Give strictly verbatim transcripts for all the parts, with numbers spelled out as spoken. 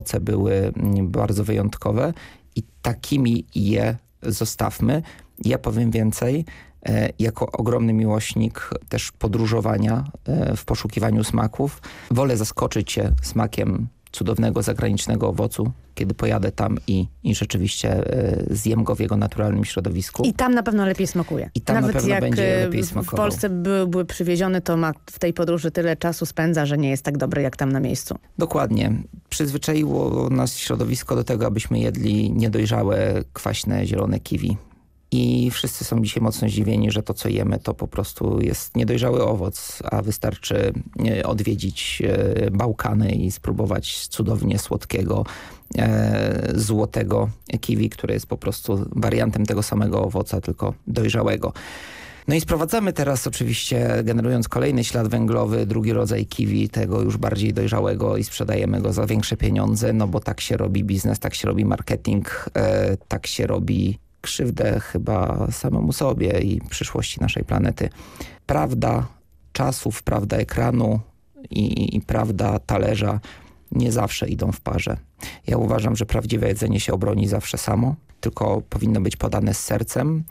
były bardzo wyjątkowe i takimi je zostawmy. Ja powiem więcej, jako ogromny miłośnik też podróżowania w poszukiwaniu smaków. Wolę zaskoczyć się smakiem cudownego zagranicznego owocu, kiedy pojadę tam i, i rzeczywiście zjem go w jego naturalnym środowisku. I tam na pewno lepiej smakuje. I tam Nawet na pewno jak będzie lepiej smakował. W Polsce byłby przywieziony, to ma w tej podróży tyle czasu spędza, że nie jest tak dobry jak tam na miejscu. Dokładnie. Przyzwyczaiło nas środowisko do tego, abyśmy jedli niedojrzałe, kwaśne, zielone kiwi. I wszyscy są dzisiaj mocno zdziwieni, że to, co jemy, to po prostu jest niedojrzały owoc, a wystarczy odwiedzić Bałkany i spróbować cudownie słodkiego, e, złotego kiwi, które jest po prostu wariantem tego samego owoca, tylko dojrzałego. No i sprowadzamy teraz oczywiście, generując kolejny ślad węglowy, drugi rodzaj kiwi, tego już bardziej dojrzałego i sprzedajemy go za większe pieniądze, no bo tak się robi biznes, tak się robi marketing, e, tak się robi krzywdę chyba samemu sobie i przyszłości naszej planety. Prawda czasów, prawda ekranu i, i prawda talerza nie zawsze idą w parze. Ja uważam, że prawdziwe jedzenie się obroni zawsze samo, tylko powinno być podane z sercem.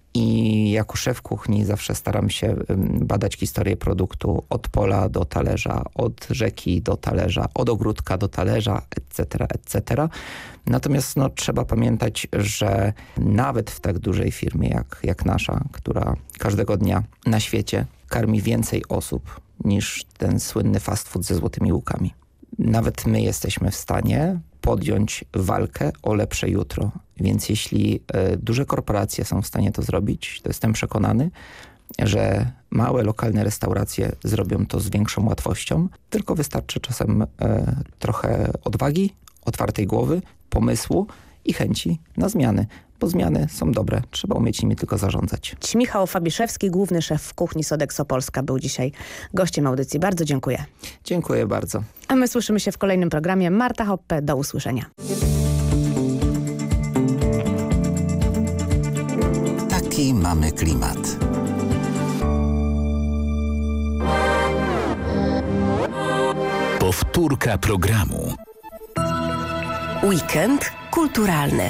I jako szef kuchni zawsze staram się badać historię produktu od pola do talerza, od rzeki do talerza, od ogródka do talerza, et cetera, et cetera. Natomiast no, trzeba pamiętać, że nawet w tak dużej firmie jak, jak nasza, która każdego dnia na świecie karmi więcej osób niż ten słynny fast food ze złotymi łukami. Nawet my jesteśmy w stanie podjąć walkę o lepsze jutro. Więc jeśli y, duże korporacje są w stanie to zrobić, to jestem przekonany, że małe, lokalne restauracje zrobią to z większą łatwością. Tylko wystarczy czasem y, trochę odwagi, otwartej głowy, pomysłu i chęci na zmiany. Bo zmiany są dobre, trzeba umieć nimi tylko zarządzać. Michał Fabiszewski, główny szef w kuchni Sodexo Polska, był dzisiaj gościem audycji. Bardzo dziękuję. Dziękuję bardzo. A my słyszymy się w kolejnym programie. Marta Hoppe, do usłyszenia. Taki mamy klimat. Powtórka programu. Weekend kulturalny.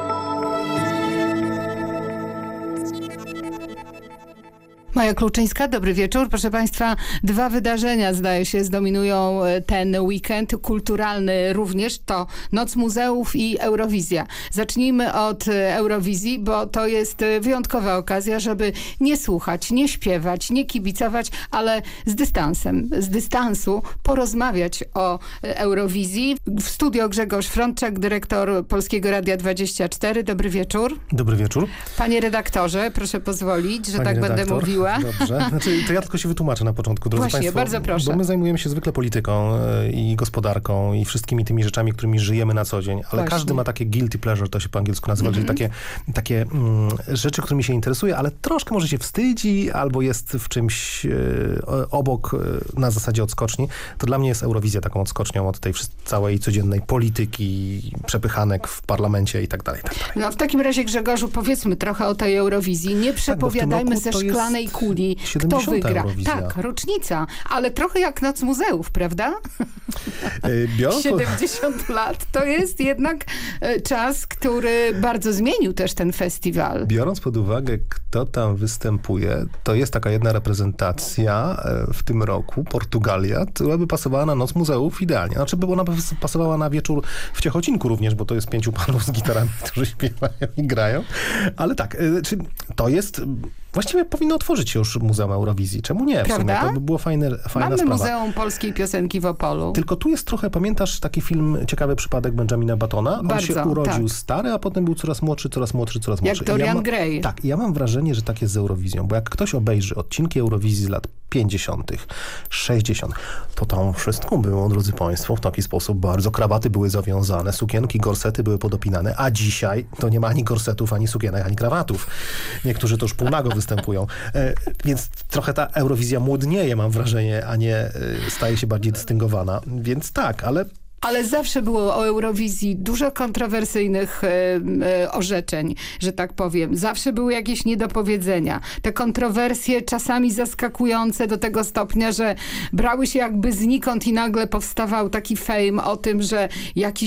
Maja Kluczyńska, dobry wieczór. Proszę Państwa, dwa wydarzenia, zdaje się, zdominują ten weekend kulturalny również. To Noc Muzeów i Eurowizja. Zacznijmy od Eurowizji, bo to jest wyjątkowa okazja, żeby nie słuchać, nie śpiewać, nie kibicować, ale z dystansem, z dystansu porozmawiać o Eurowizji. W studio Grzegorz Frączek, dyrektor Polskiego Radia dwadzieścia cztery. Dobry wieczór. Dobry wieczór. Panie redaktorze, proszę pozwolić, że Pani tak redaktor. będę mówiła. Dobrze. Znaczy, to ja tylko się wytłumaczę na początku, drodzy Właśnie, Państwo. bardzo proszę. Bo my zajmujemy się zwykle polityką i gospodarką i wszystkimi tymi rzeczami, którymi żyjemy na co dzień, ale Właśnie. każdy ma takie guilty pleasure, to się po angielsku nazywa, mm-hmm. czyli takie, takie mm, rzeczy, którymi się interesuje, ale troszkę może się wstydzi albo jest w czymś e, obok e, na zasadzie odskoczni. To dla mnie jest Eurowizja taką odskocznią od tej całej codziennej polityki, przepychanek w parlamencie i tak dalej, i tak dalej. No w takim razie, Grzegorzu, powiedzmy trochę o tej Eurowizji. Nie przepowiadajmy tak, ze szklanej kuli, kto wygra. Eurowizja. Tak, rocznica, ale trochę jak Noc Muzeów, prawda? Biorąc siedemdziesiąt lat to jest jednak czas, który bardzo zmienił też ten festiwal. Biorąc pod uwagę, kto tam występuje, to jest taka jedna reprezentacja w tym roku, Portugalia, która by pasowała na Noc Muzeów idealnie. Znaczy, by ona pasowała na wieczór w Ciechocinku również, bo to jest pięciu panów z gitarami, którzy śpiewają i grają. Ale tak, czy to jest... Właściwie powinno otworzyć się już Muzeum Eurowizji. Czemu nie? W Prawda? sumie to by było fajne, fajna Mamy sprawa. Muzeum Polskiej Piosenki w Opolu. Tylko tu jest trochę, pamiętasz taki film Ciekawy przypadek Benjamina Battona? On Bardzo, się urodził tak. stary, a potem był coraz młodszy, coraz młodszy, coraz młodszy. Jak Dorian ja ma, Gray. Tak, ja mam wrażenie, że tak jest z Eurowizją, bo jak ktoś obejrzy odcinki Eurowizji z lat pięćdziesiątych, sześćdziesiątych, to tam wszystko było, drodzy Państwo, w taki sposób bardzo. Krawaty były zawiązane, sukienki, gorsety były podopinane, a dzisiaj to nie ma ani gorsetów, ani sukienek, ani krawatów. Niektórzy to już półnago występują. E, więc trochę ta Eurowizja młodnieje, mam wrażenie, a nie e, staje się bardziej dystyngowana. Więc tak, ale Ale zawsze było o Eurowizji dużo kontrowersyjnych e, e, orzeczeń, że tak powiem. Zawsze były jakieś niedopowiedzenia. Te kontrowersje czasami zaskakujące do tego stopnia, że brały się jakby znikąd i nagle powstawał taki fame o tym, że jakiś